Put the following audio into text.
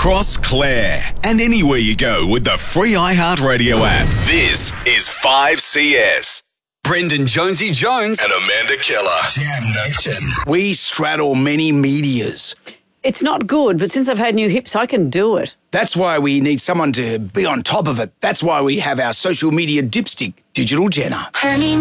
across Clare and anywhere you go with the free iHeartRadio app. This is 5CS. Brendan Jonesy Jones and Amanda Keller. Jam Nation. We straddle many medias. It's not good, but since I've had new hips, I can do it. That's why we need someone to be on top of it. That's why we have our social media dipstick, Digital Jenna. Honey,